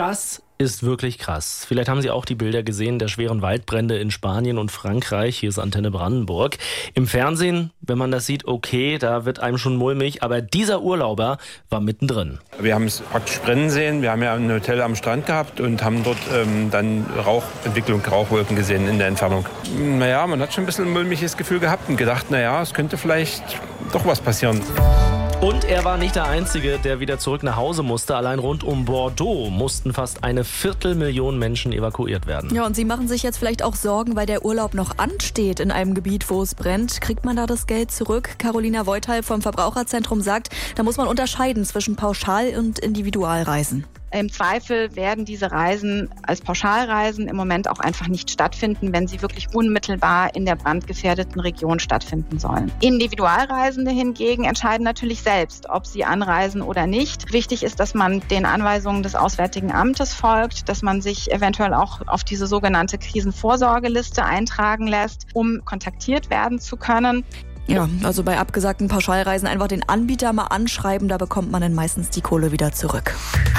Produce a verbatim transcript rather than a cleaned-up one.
Das ist wirklich krass. Vielleicht haben Sie auch die Bilder gesehen der schweren Waldbrände in Spanien und Frankreich. Hier ist Antenne Brandenburg. Im Fernsehen, wenn man das sieht, okay, da wird einem schon mulmig. Aber dieser Urlauber war mittendrin. Wir haben es praktisch brennen sehen. Wir haben ja ein Hotel am Strand gehabt und haben dort ähm, dann Rauchentwicklung, Rauchwolken gesehen in der Entfernung. Naja, man hat schon ein bisschen ein mulmiges Gefühl gehabt und gedacht, naja, es könnte vielleicht doch was passieren. Und er war nicht der Einzige, der wieder zurück nach Hause musste. Allein rund um Bordeaux mussten fast eine Viertelmillion Menschen evakuiert werden. Ja, und Sie machen sich jetzt vielleicht auch Sorgen, weil der Urlaub noch ansteht in einem Gebiet, wo es brennt. Kriegt man da das Geld zurück? Carolina Voithal vom Verbraucherzentrum sagt, da muss man unterscheiden zwischen Pauschal- und Individualreisen. Im Zweifel werden diese Reisen als Pauschalreisen im Moment auch einfach nicht stattfinden, wenn sie wirklich unmittelbar in der brandgefährdeten Region stattfinden sollen. Individualreisende hingegen entscheiden natürlich selbst, ob sie anreisen oder nicht. Wichtig ist, dass man den Anweisungen des Auswärtigen Amtes folgt, dass man sich eventuell auch auf diese sogenannte Krisenvorsorgeliste eintragen lässt, um kontaktiert werden zu können. Ja, also bei abgesagten Pauschalreisen einfach den Anbieter mal anschreiben, da bekommt man dann meistens die Kohle wieder zurück.